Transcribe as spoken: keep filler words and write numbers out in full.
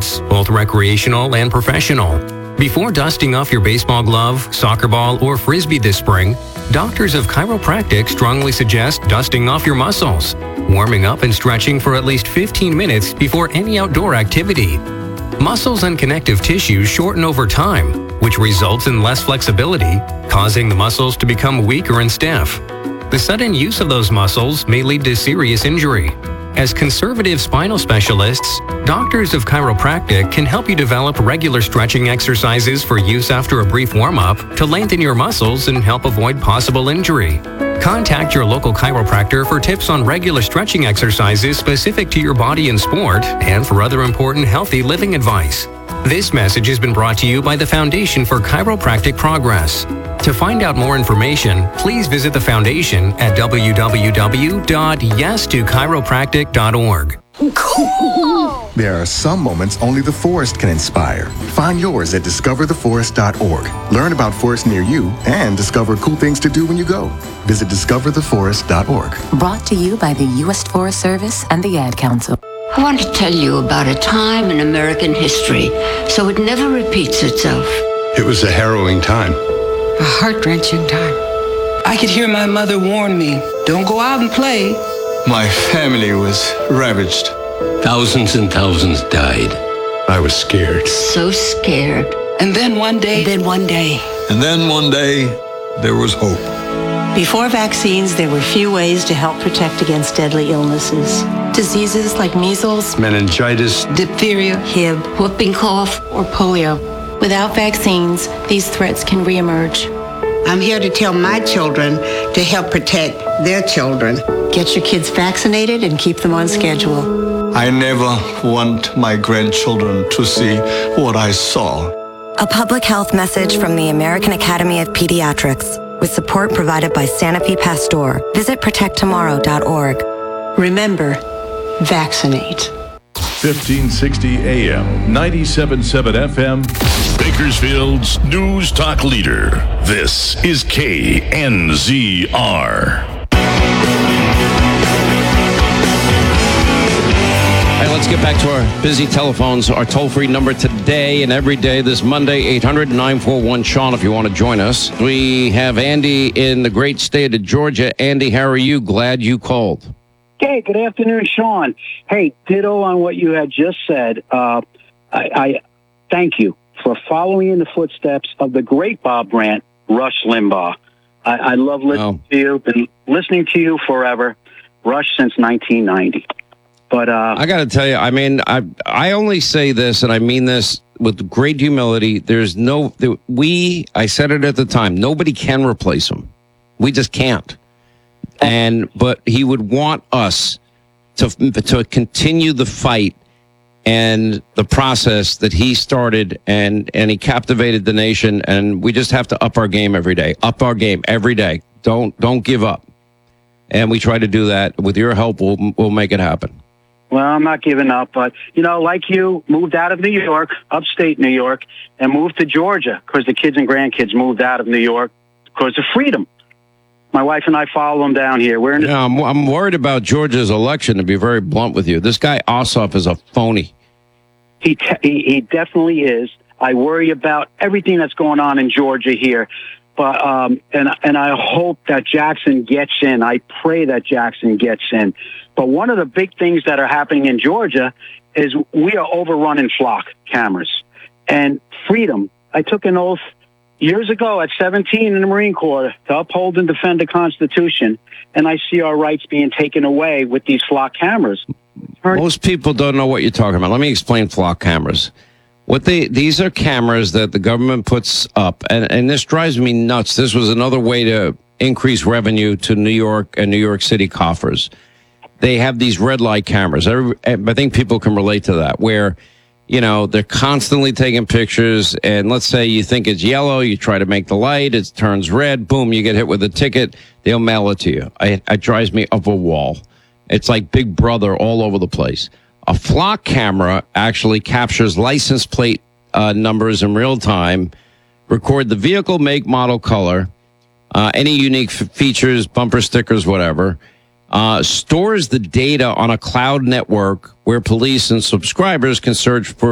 sports, both recreational and professional. Before dusting off your baseball glove, soccer ball, or frisbee this spring, doctors of chiropractic strongly suggest dusting off your muscles, warming up and stretching for at least fifteen minutes before any outdoor activity. Muscles and connective tissues shorten over time, which results in less flexibility, causing the muscles to become weaker and stiff. The sudden use of those muscles may lead to serious injury. As conservative spinal specialists, doctors of chiropractic can help you develop regular stretching exercises for use after a brief warm-up to lengthen your muscles and help avoid possible injury. Contact your local chiropractor for tips on regular stretching exercises specific to your body and sport, and for other important healthy living advice. This message has been brought to you by the Foundation for Chiropractic Progress. To find out more information, please visit the Foundation at w w w dot yes to chiropractic dot org. Cool! There are some moments only the forest can inspire. Find yours at discover the forest dot org. Learn about forests near you and discover cool things to do when you go. Visit discover the forest dot org. Brought to you by the U S Forest Service and the Ad Council. I want to tell you about a time in American history so it never repeats itself. It was a harrowing time. A heart-wrenching time. I could hear my mother warn me, don't go out and play. My family was ravaged. Thousands and thousands died. I was scared. So scared. And then one day... And then one day... And then one day, there was hope. Before vaccines, there were few ways to help protect against deadly illnesses. Diseases like measles, meningitis, diphtheria, H I V, whooping cough, or polio. Without vaccines, these threats can reemerge. I'm here to tell my children to help protect their children. Get your kids vaccinated and keep them on schedule. I never want my grandchildren to see what I saw. A public health message from the American Academy of Pediatrics with support provided by Sanofi Pasteur. Visit protect tomorrow dot org. Remember, vaccinate. fifteen sixty A M, ninety-seven point seven F M, Bakersfield's News Talk leader. This is K N Z R. Hey, let's get back to our busy telephones. Our toll-free number today and every day this Monday, eight hundred, nine four one, Sean, if you want to join us. We have Andy in the great state of Georgia. Andy, how are you? Glad you called. Hey, good afternoon, Sean. Hey, ditto on what you had just said. Uh, I, I thank you for following in the footsteps of the great Bob Brandt, Rush Limbaugh. I, I love listening oh. to you. Been listening to you forever. Rush since nineteen ninety. But uh, I got to tell you, I mean, I I only say this, and I mean this with great humility. There's no we. I said it at the time. Nobody can replace him. We just can't. And but he would want us to to continue the fight and the process that he started, and and he captivated the nation. And we just have to up our game every day. Up our game every day. Don't don't give up. And we try to do that. With your help, we'll we'll make it happen. Well, I'm not giving up, but you know, like you, moved out of New York, upstate New York, and moved to Georgia because the kids and grandkids moved out of New York because of freedom. My wife and I follow them down here. We're in the- yeah, I'm, I'm worried about Georgia's election, to be very blunt with you. This guy Ossoff is a phony. He, te- he he definitely is. I worry about everything that's going on in Georgia here, but um, and and I hope that Jackson gets in. I pray that Jackson gets in. But one of the big things that are happening in Georgia is we are overrunning flock cameras and freedom. I took an oath years ago at seventeen in the Marine Corps to uphold and defend the Constitution, and I see our rights being taken away with these flock cameras. Most people don't know what you're talking about. Let me explain flock cameras. What they these are cameras that the government puts up, and, and this drives me nuts. This was another way to increase revenue to New York and New York City coffers. They have these red light cameras. I, I think people can relate to that, where you know, they're constantly taking pictures, and let's say you think it's yellow, you try to make the light, it turns red, boom, you get hit with a ticket, they'll mail it to you. I, it drives me up a wall. It's like Big Brother all over the place. A flock camera actually captures license plate uh, numbers in real time, record the vehicle, make, model, color, uh, any unique f- features, bumper stickers, whatever, Uh, stores the data on a cloud network where police and subscribers can search for